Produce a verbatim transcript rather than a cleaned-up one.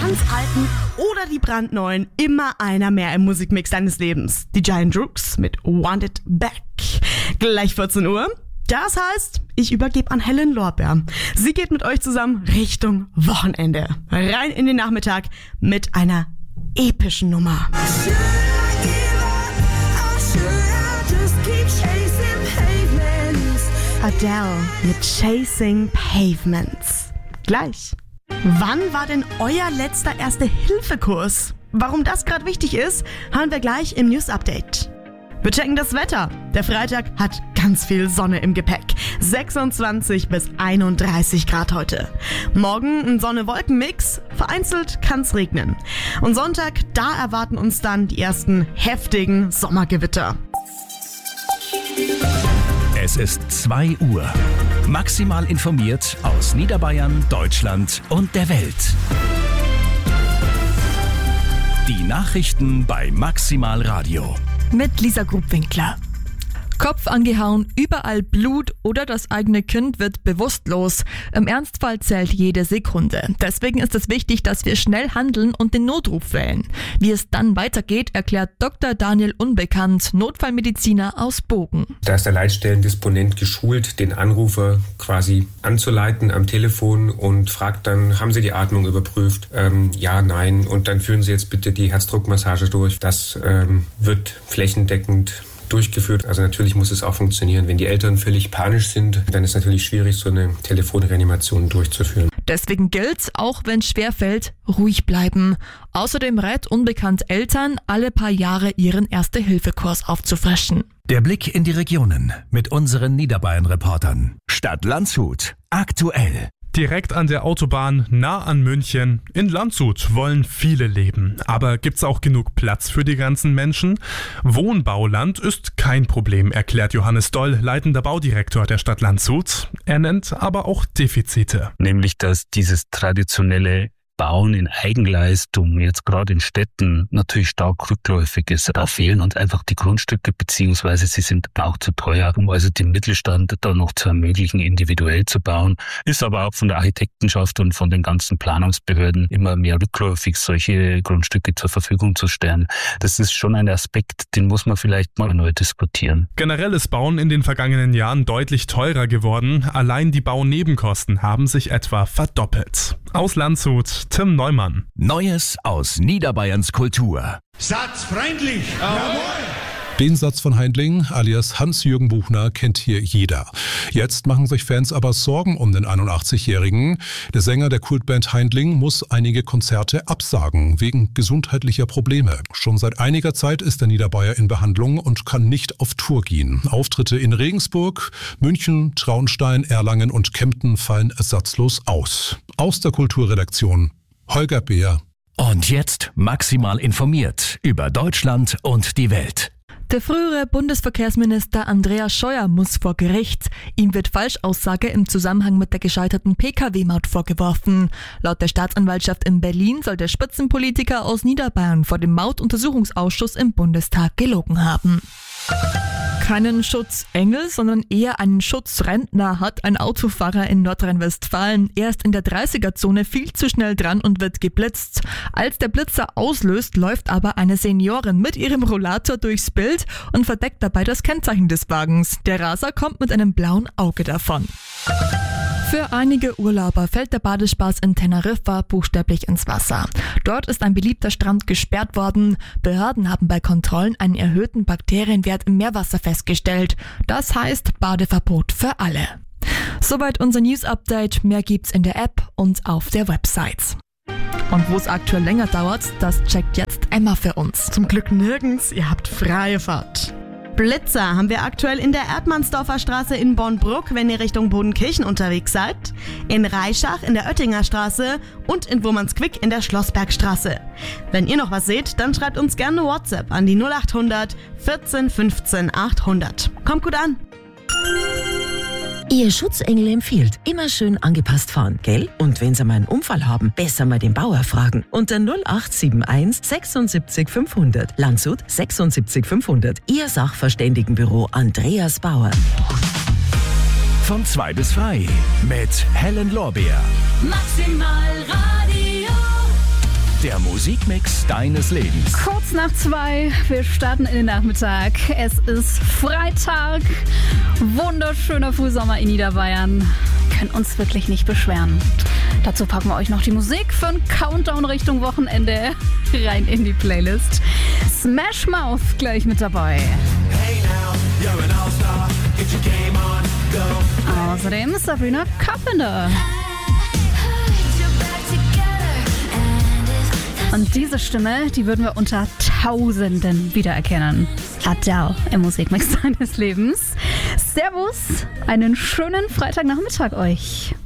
ganz alten oder die brandneuen, immer einer mehr im Musikmix deines Lebens. Die Giant Rooks mit Want It Back. Gleich vierzehn Uhr. Das heißt, ich übergebe an Helen Lorbeer. Sie geht mit euch zusammen Richtung Wochenende. Rein in den Nachmittag mit einer epischen Nummer. Adele mit Chasing Pavements. Gleich. Wann war denn euer letzter Erste-Hilfe-Kurs? Warum das gerade wichtig ist, hören wir gleich im News-Update. Wir checken das Wetter. Der Freitag hat ganz viel Sonne im Gepäck. sechsundzwanzig bis einunddreißig Grad heute. Morgen ein Sonne-Wolken-Mix. Vereinzelt kann's regnen. Und Sonntag, da erwarten uns dann die ersten heftigen Sommergewitter. Es ist zwei Uhr. Maximal informiert aus Niederbayern, Deutschland und der Welt. Die Nachrichten bei Maximal Radio. Mit Lisa Grubwinkler. Kopf angehauen, überall Blut oder das eigene Kind wird bewusstlos. Im Ernstfall zählt jede Sekunde. Deswegen ist es wichtig, dass wir schnell handeln und den Notruf wählen. Wie es dann weitergeht, erklärt Doktor Daniel Unbekannt, Notfallmediziner aus Bogen. Da ist der Leitstellendisponent geschult, den Anrufer quasi anzuleiten am Telefon und fragt dann, haben Sie die Atmung überprüft? Ähm, ja, nein. Und dann führen Sie jetzt bitte die Herzdruckmassage durch. Das ähm, wird flächendeckend durchgeführt. Also natürlich muss es auch funktionieren. Wenn die Eltern völlig panisch sind, dann ist es natürlich schwierig, so eine Telefonreanimation durchzuführen. Deswegen gilt, auch wenn es schwerfällt, ruhig bleiben. Außerdem rät Unbekannt Eltern, alle paar Jahre ihren Erste-Hilfe-Kurs aufzufrischen. Der Blick in die Regionen mit unseren Niederbayern-Reportern. Stadt Landshut. Aktuell. Direkt an der Autobahn, nah an München. In Landshut wollen viele leben. Aber gibt's auch genug Platz für die ganzen Menschen? Wohnbauland ist kein Problem, erklärt Johannes Doll, leitender Baudirektor der Stadt Landshut. Er nennt aber auch Defizite. Nämlich, dass dieses traditionelle Bauen in Eigenleistung, jetzt gerade in Städten, natürlich stark rückläufig ist. Da fehlen uns einfach die Grundstücke, beziehungsweise sie sind auch zu teuer, um also den Mittelstand da noch zu ermöglichen, individuell zu bauen. Ist aber auch von der Architektenschaft und von den ganzen Planungsbehörden immer mehr rückläufig, solche Grundstücke zur Verfügung zu stellen. Das ist schon ein Aspekt, den muss man vielleicht mal neu diskutieren. Generell ist Bauen in den vergangenen Jahren deutlich teurer geworden. Allein die Baunebenkosten haben sich etwa verdoppelt. Aus Landshut, Tim Neumann. Neues aus Niederbayerns Kultur. Satzfreundlich! Jawohl! Den Satz von Heindling alias Hans-Jürgen Buchner kennt hier jeder. Jetzt machen sich Fans aber Sorgen um den einundachtzigjährigen. Der Sänger der Kultband Heindling muss einige Konzerte absagen, wegen gesundheitlicher Probleme. Schon seit einiger Zeit ist der Niederbayer in Behandlung und kann nicht auf Tour gehen. Auftritte in Regensburg, München, Traunstein, Erlangen und Kempten fallen ersatzlos aus. Aus der Kulturredaktion Holger Beer. Und jetzt maximal informiert über Deutschland und die Welt. Der frühere Bundesverkehrsminister Andreas Scheuer muss vor Gericht. Ihm wird Falschaussage im Zusammenhang mit der gescheiterten P K W-Maut vorgeworfen. Laut der Staatsanwaltschaft in Berlin soll der Spitzenpolitiker aus Niederbayern vor dem Mautuntersuchungsausschuss im Bundestag gelogen haben. Keinen Schutzengel, sondern eher einen Schutzrentner hat ein Autofahrer in Nordrhein-Westfalen. Er ist in der dreißiger-Zone viel zu schnell dran und wird geblitzt. Als der Blitzer auslöst, läuft aber eine Seniorin mit ihrem Rollator durchs Bild und verdeckt dabei das Kennzeichen des Wagens. Der Raser kommt mit einem blauen Auge davon. Für einige Urlauber fällt der Badespaß in Teneriffa buchstäblich ins Wasser. Dort ist ein beliebter Strand gesperrt worden. Behörden haben bei Kontrollen einen erhöhten Bakterienwert im Meerwasser festgestellt. Das heißt Badeverbot für alle. Soweit unser News-Update. Mehr gibt's in der App und auf der Website. Und wo es aktuell länger dauert, das checkt jetzt Emma für uns. Zum Glück nirgends, ihr habt freie Fahrt. Blitzer haben wir aktuell in der Erdmannsdorfer Straße in Bornbruck, wenn ihr Richtung Bodenkirchen unterwegs seid, in Reischach in der Oettinger Straße und in Wurmansquick in der Schlossbergstraße. Wenn ihr noch was seht, dann schreibt uns gerne WhatsApp an die null acht hundert vierzehn fünfzehn achthundert. Kommt gut an! Ihr Schutzengel empfiehlt, immer schön angepasst fahren, gell? Und wenn Sie mal einen Unfall haben, besser mal den Bauer fragen. Unter null acht sieben eins sechsundsiebzig fünfhundert. Landshut sechsundsiebzig fünfhundert. Ihr Sachverständigenbüro Andreas Bauer. Von zwei bis frei mit Helen Lorbeer. Maximal Radio. Musikmix deines Lebens. Kurz nach zwei, wir starten in den Nachmittag. Es ist Freitag, wunderschöner Frühsommer in Niederbayern. Können uns wirklich nicht beschweren. Dazu packen wir euch noch die Musik für einen Countdown Richtung Wochenende rein in die Playlist. Smash Mouth gleich mit dabei. Hey now, you're an all-star. Get your game on, go. Außerdem Sabrina Carpenter. Und diese Stimme, die würden wir unter Tausenden wiedererkennen. Adele im Musikmix deines Lebens. Servus, einen schönen Freitagnachmittag euch.